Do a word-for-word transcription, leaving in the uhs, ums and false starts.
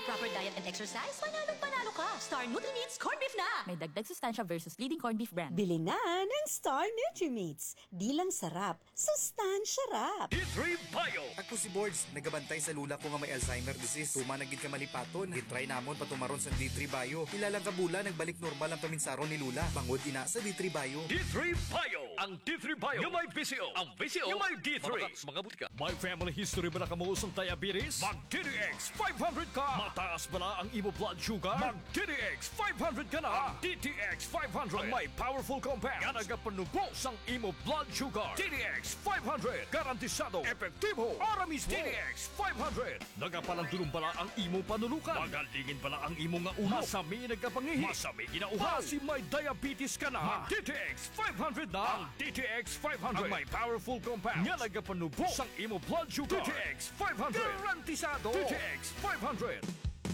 proper diet and exercise, panalo panalo ka. Star Nutri-Meats Corned Beef na! May dagdag sustansya versus leading corned beef brand. Bili na ng Star Nutri-Meats. Di lang sarap, sustansya rap. D three Bio. Ako si Boards, nagabantay sa lula ko nga may Alzheimer disease. Tuma nagid ka malipaton. Gitry namon patumaron sa D three Bio. Ilalang kabula nagbalik normal ang paminsaron ni Lula. Bangod ina sa D three Bio. D three Bio. Ang D three Bio. Yung may B C O. Ang B C O. Yung may D three. Mga, mga butika. May family history ba na kamuusong diabetes? Mag-D D X five hundred ka. Mataas ba na ang imo blood sugar? Mag-D D X five hundred ka na. Ang D T X five hundred. Ang may powerful compounds. Nga nagapanubos ang imo blood sugar. D D X five hundred. Garantisado. Epektibo. Ara mismo. D D X five hundred. Nagapalandulong pala ang imo panulukan. Magalingin pala ang imo nga ulo. Masami nagkapangihi. Masami ginauhaw. Kasi may diabetes ka na. Mag-D T X five hundred na. Ang D T X five hundred. Ang may powerful compounds. Nga nagapanubos ang imo blood sugar. D T X five hundred. Garantisado. D T X five hundred.